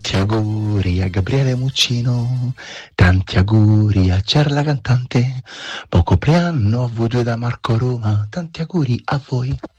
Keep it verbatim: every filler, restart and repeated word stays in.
Tanti auguri a Gabriele Muccino, tanti auguri a Cher la cantante, buon compleanno a voi due da Marco Roma, tanti auguri a voi.